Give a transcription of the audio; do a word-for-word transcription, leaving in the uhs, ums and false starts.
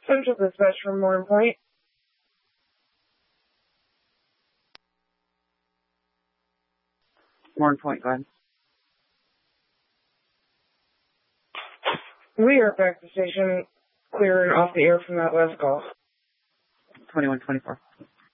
Central Dispatch from Morning Point. Morning Point, go ahead. We are back to the station, clearing off the air from that last call. twenty-one twenty-four.